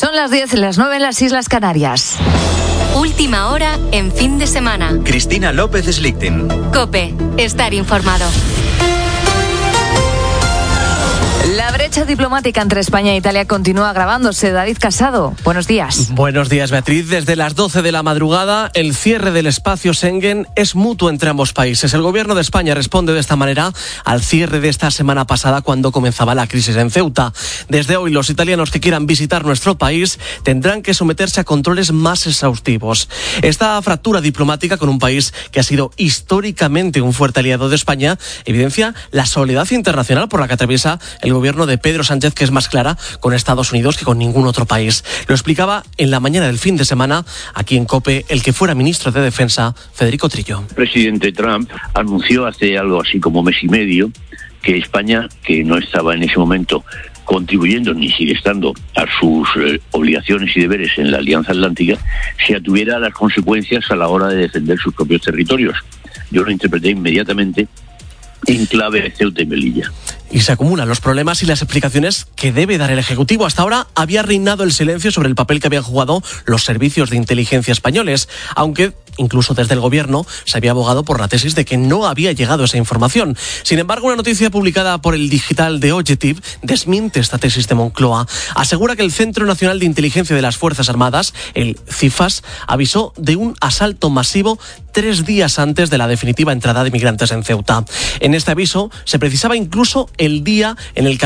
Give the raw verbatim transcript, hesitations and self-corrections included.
Son las diez, las nueve en las Islas Canarias. Última hora en fin de semana. Cristina López Slichting. COPE. Estar informado. La brecha diplomática entre España e Italia continúa agravándose. David Casado, buenos días. Buenos días, Beatriz. Desde las doce de la madrugada, el cierre del espacio Schengen es mutuo entre ambos países. El gobierno de España responde de esta manera al cierre de esta semana pasada cuando comenzaba la crisis en Ceuta. Desde hoy, los italianos que quieran visitar nuestro país tendrán que someterse a controles más exhaustivos. Esta fractura diplomática con un país que ha sido históricamente un fuerte aliado de España evidencia la soledad internacional por la que atraviesa el gobierno de Pedro Sánchez, que es más clara con Estados Unidos que con ningún otro país. Lo explicaba en la mañana del fin de semana, aquí en COPE, el que fuera ministro de Defensa, Federico Trillo. El presidente Trump anunció hace algo así como mes y medio que España, que no estaba en ese momento contribuyendo ni sigue estando a sus eh, obligaciones y deberes en la Alianza Atlántica, se atuviera a las consecuencias a la hora de defender sus propios territorios. Yo lo interpreté inmediatamente en clave de Ceuta y Melilla. Y se acumulan los problemas y las explicaciones que debe dar el Ejecutivo. Hasta ahora había reinado el silencio sobre el papel que habían jugado los servicios de inteligencia españoles, aunque incluso desde el gobierno se había abogado por la tesis de que no había llegado esa información. Sin embargo, una noticia publicada por el digital de Objective desmiente esta tesis de Moncloa. Asegura que el Centro Nacional de Inteligencia de las Fuerzas Armadas, el CIFAS, avisó de un asalto masivo tres días antes de la definitiva entrada de migrantes en Ceuta. En este aviso se precisaba incluso el día en el que